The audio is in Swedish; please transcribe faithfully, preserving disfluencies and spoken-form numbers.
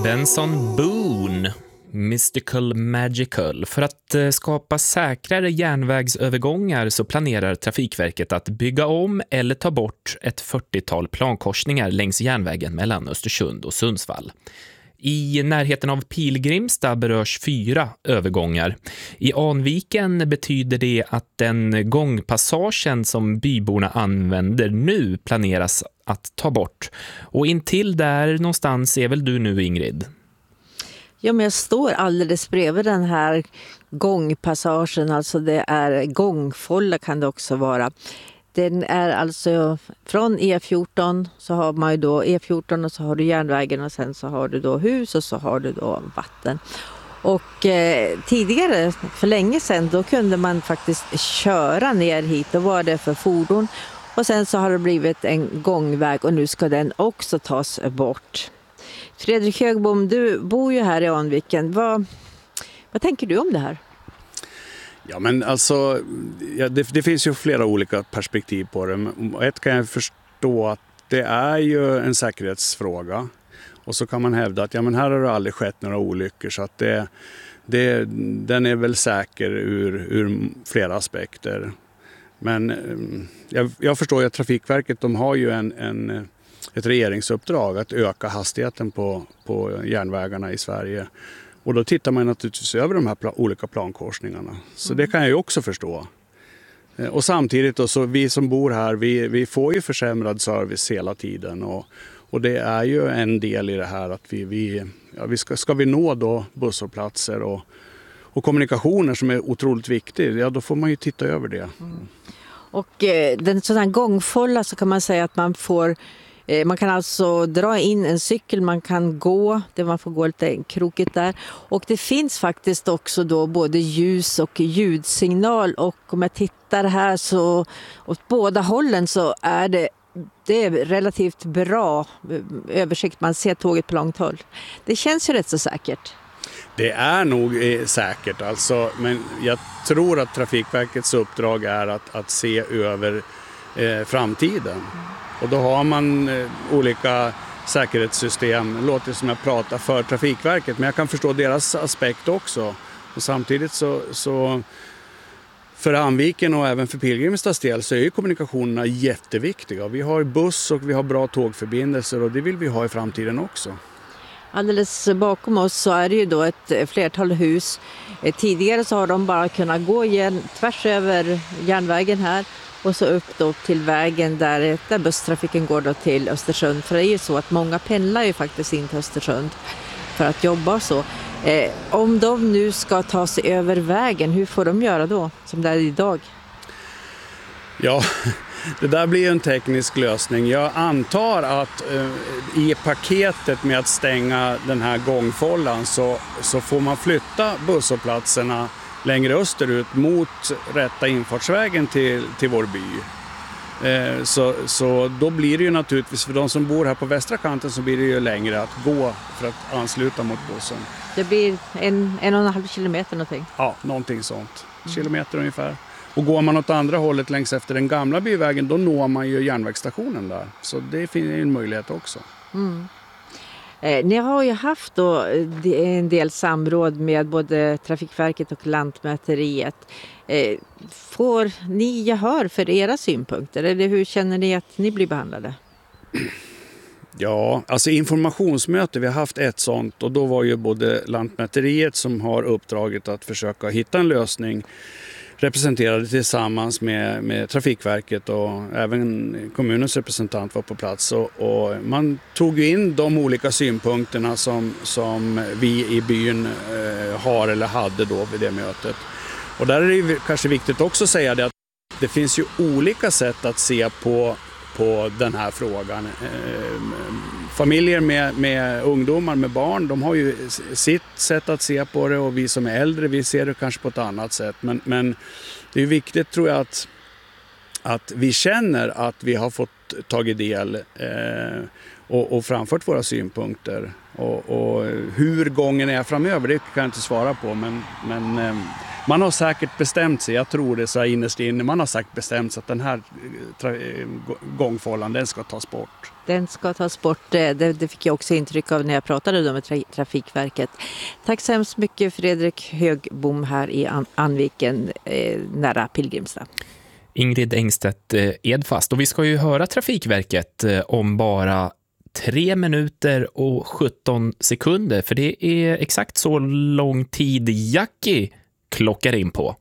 Benson Boone, Mystical Magical. För att skapa säkrare järnvägsövergångar så planerar Trafikverket att bygga om eller ta bort ett fyrtiotal plankorsningar längs järnvägen mellan Östersund och Sundsvall. I närheten av Pilgrimstad berörs fyra övergångar. I Anviken betyder det att den gångpassagen som byborna använder nu planeras att ta bort. Och intill där någonstans är väl du nu, Ingrid? Ja, men jag står alldeles bredvid den här gångpassagen, alltså det är gångfålla kan det också vara. Den är alltså från E fjorton, så har man ju då E fjorton och så har du järnvägen och sen så har du då hus och så har du då vatten. Och eh, tidigare, för länge sedan, då kunde man faktiskt köra ner hit, då var det för fordon. Och sen så har det blivit en gångväg och nu ska den också tas bort. Fredrik Högbom, du bor ju här i Anviken. Vad, vad tänker du om det här? Ja, men alltså, ja, det, det finns ju flera olika perspektiv på det. Ett kan jag förstå att det är ju en säkerhetsfråga. Och så kan man hävda att ja, men här har det aldrig skett några olyckor, så att det, det, den är väl säker ur, ur flera aspekter. Men jag, jag förstår ju att Trafikverket, de har ju en, en, ett regeringsuppdrag att öka hastigheten på, på järnvägarna i Sverige. Och då tittar man naturligtvis över de här pla- olika plankorsningarna. Så det kan jag ju också förstå. Och samtidigt då, så vi som bor här, vi, vi får ju försämrad service hela tiden. Och, och det är ju en del i det här att vi, vi, ja, vi ska, ska vi nå då busshållplatser och, och kommunikationer som är otroligt viktigt, ja då får man ju titta över det. Mm. Och eh, den sån här gångfålla så kan man säga att man får Man kan alltså dra in en cykel, man kan gå, där man får gå lite krokigt där. Och det finns faktiskt också då både ljus- och ljudsignal. Och om jag tittar här så åt båda hållen så är det, det är relativt bra översikt. Man ser tåget på långt håll. Det känns ju rätt så säkert. Det är nog säkert alltså, men jag tror att Trafikverkets uppdrag är att, att se över eh, framtiden. Och då har man eh, olika säkerhetssystem. Det låter som jag pratar för Trafikverket, men jag kan förstå deras aspekt också. Och samtidigt så, så för Anviken och även för Pilgrimstads del så är ju kommunikationerna jätteviktiga. Vi har buss och vi har bra tågförbindelser och det vill vi ha i framtiden också. Alldeles bakom oss så är det ju då ett flertal hus. Tidigare så har de bara kunnat gå igen, tvärs över järnvägen här. Och så upp då till vägen där, där busstrafiken går då till Östersund. För det är ju så att många pendlar ju faktiskt in till Östersund för att jobba och så. Eh, om de nu ska ta sig över vägen, hur får de göra då som det är idag? Ja, det där blir ju en teknisk lösning. Jag antar att eh, i paketet med att stänga den här gångfållan så, så får man flytta busshållplatserna längre österut mot rätta infartsvägen till, till vår by. Eh, så, så då blir det ju naturligtvis, för de som bor här på västra kanten så blir det ju längre att gå för att ansluta mot bussen. Det blir en, en och en halv kilometer någonting? Ja, någonting sånt. Kilometer mm. ungefär. Och går man åt andra hållet längs efter den gamla byvägen, då når man ju järnvägsstationen där. Så det finns en möjlighet också. Mm. Eh, ni har ju haft då en del samråd med både Trafikverket och Lantmäteriet. Eh, får ni gehör för era synpunkter eller hur känner ni att ni blir behandlade? Ja, alltså informationsmöte, vi har haft ett sånt och då var ju både Lantmäteriet som har uppdraget att försöka hitta en lösning representerade tillsammans med, med Trafikverket och även kommunens representant var på plats. Och, och man tog in de olika synpunkterna som, som vi i byn eh, har eller hade då vid det mötet. Och där är det ju kanske viktigt också att säga det att det finns ju olika sätt att se på, på den här frågan. Eh, familjer med, med ungdomar, med barn, de har ju sitt sätt att se på det och vi som är äldre, vi ser det kanske på ett annat sätt. Men, men det är viktigt tror jag att, att vi känner att vi har fått tagit del eh, och, och framfört våra synpunkter. Och, och hur gången är framöver, det kan jag inte svara på, men, men eh, man har säkert bestämt sig, jag tror det så här innerst inne, man har säkert bestämt sig att den här tra- gångfållan, den ska tas bort. Den ska tas bort, det, det fick jag också intryck av när jag pratade med tra- Trafikverket. Tack så hemskt mycket Fredrik Högbom här i An- Anviken eh, nära Pilgrimstad. Ingrid Engstedt Edfast. Och vi ska ju höra Trafikverket om bara tre minuter och sjutton sekunder. För det är exakt så lång tid Jackie klockar in på.